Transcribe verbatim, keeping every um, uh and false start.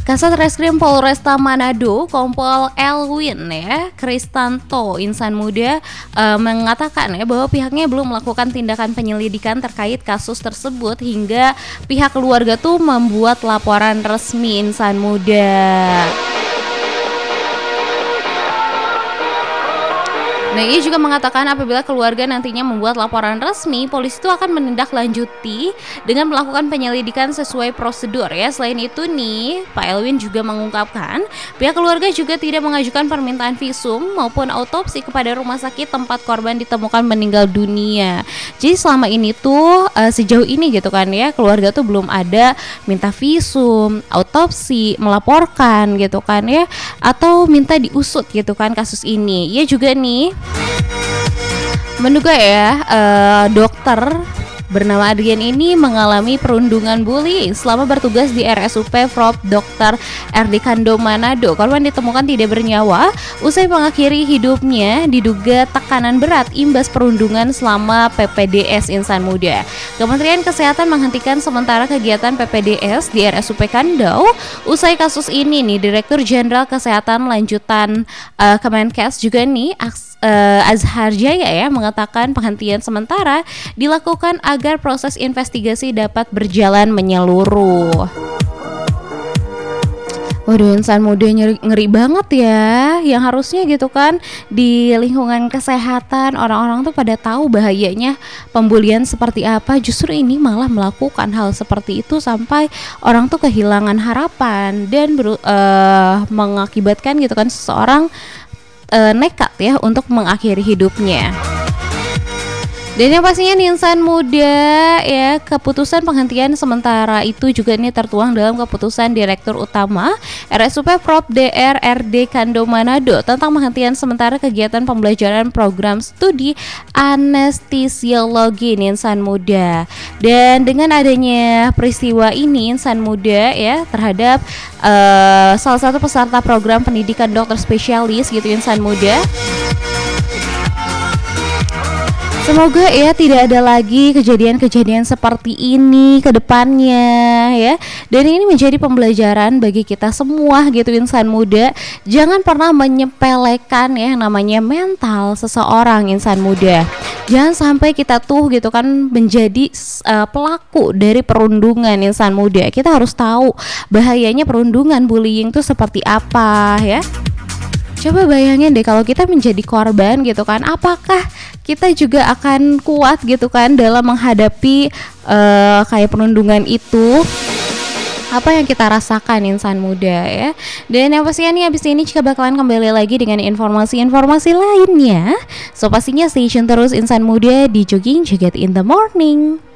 Kasat Reskrim Polresta Manado, Kompol Elwin ya Kristanto, insan muda uh, mengatakan ya bahwa pihaknya belum melakukan tindakan penyelidikan terkait kasus tersebut hingga pihak keluarga tuh membuat laporan resmi insan muda. Nah, ia juga mengatakan apabila keluarga nantinya membuat laporan resmi, polisi itu akan menindaklanjuti dengan melakukan penyelidikan sesuai prosedur ya. Selain itu nih, Pak Elwin juga mengungkapkan pihak keluarga juga tidak mengajukan permintaan visum maupun autopsi kepada rumah sakit tempat korban ditemukan meninggal dunia. Jadi selama ini tuh uh, sejauh ini gitu kan ya, keluarga tuh belum ada minta visum, autopsi, melaporkan gitu kan ya, atau minta diusut gitu kan kasus ini. Ia juga nih menduga ya uh, dokter bernama Adrian ini mengalami perundungan bullying selama bertugas di R S U P Prop dokter R D Kando Manado. Korban ditemukan tidak bernyawa usai mengakhiri hidupnya diduga tekanan berat imbas perundungan selama P P D S insan muda. Kementerian Kesehatan menghentikan sementara kegiatan P P D S di R S U P Kando usai kasus ini nih. Direktur Jenderal Kesehatan lanjutan uh, Kemenkes juga nih aks, uh, Azhar Jaya ya mengatakan penghentian sementara dilakukan agar agar proses investigasi dapat berjalan menyeluruh. Waduh, insan muda ngeri, ngeri banget ya. Yang harusnya gitu kan di lingkungan kesehatan orang-orang tuh pada tahu bahayanya pembulian seperti apa. Justru ini malah melakukan hal seperti itu sampai orang tuh kehilangan harapan dan ber, uh, mengakibatkan gitu kan seseorang uh, nekat ya untuk mengakhiri hidupnya. Dan yang pastinya nih insan muda ya, keputusan penghentian sementara itu juga ini tertuang dalam keputusan Direktur Utama R S U P Prop D R R D Kando Manado tentang penghentian sementara kegiatan pembelajaran program studi anestesiologi nih insan muda. Dan dengan adanya peristiwa ini insan muda ya terhadap uh, salah satu peserta program pendidikan dokter spesialis gitu insan muda, semoga ya tidak ada lagi kejadian-kejadian seperti ini ke depannya ya. Dan ini menjadi pembelajaran bagi kita semua gitu insan muda. Jangan pernah menyepelekan ya namanya mental seseorang insan muda. Jangan sampai kita tuh gitu kan menjadi uh, pelaku dari perundungan insan muda. Kita harus tahu bahayanya perundungan, bullying itu seperti apa ya. Coba bayangin deh kalau kita menjadi korban gitu kan, apakah kita juga akan kuat gitu kan dalam menghadapi uh, kayak perundungan itu? Apa yang kita rasakan insan muda ya. Dan yang pastinya nih abis ini juga bakalan kembali lagi dengan informasi-informasi lainnya. So pastinya stay tune terus insan muda di Jogging Joget in the Morning.